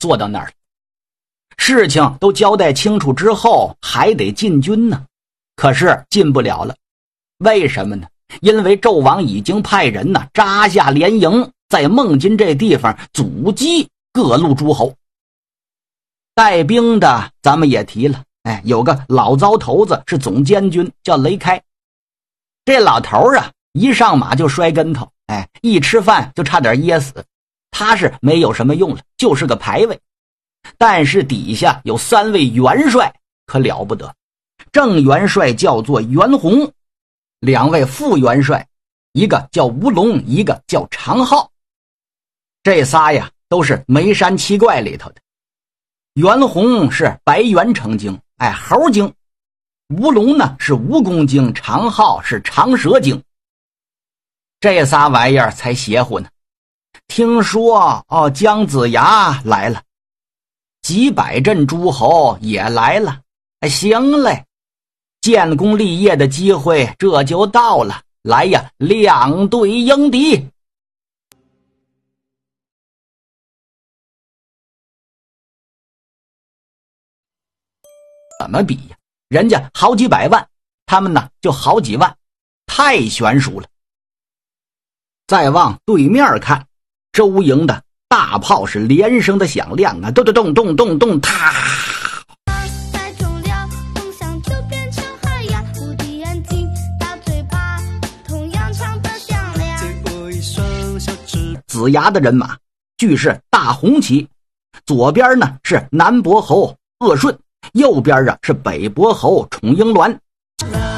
坐到那儿了。事情都交代清楚之后，还得进军呢，可是进不了了。为什么呢？因为纣王已经派人呢扎下连营，在孟津这地方阻击各路诸侯。带兵的咱们也提了，有个老糟头子是总监军，叫雷开。这老头啊，一上马就摔跟头，一吃饭就差点噎死。他是没有什么用了，就是个牌位。但是底下有3位元帅，可了不得。正元帅叫做袁弘，2位副元帅，一个叫吴龙，一个叫常浩。这仨呀都是眉山七怪里头的。袁弘是白猿成精，猴精；吴龙呢是蜈蚣精，常浩是长蛇精。这仨玩意儿才邪乎呢。听说姜子牙来了，几百阵诸侯也来了，行嘞，建功立业的机会这就到了，来呀，两队迎敌。怎么比呀？人家好几百万，他们呢就好几万，太悬殊了。再往对面看，周营的大炮是连声的响亮啊，咚咚咚咚咚咚，啪！子牙的人马俱是大红旗，左边呢是南伯侯鄂顺，右边是北伯侯宠英鸾。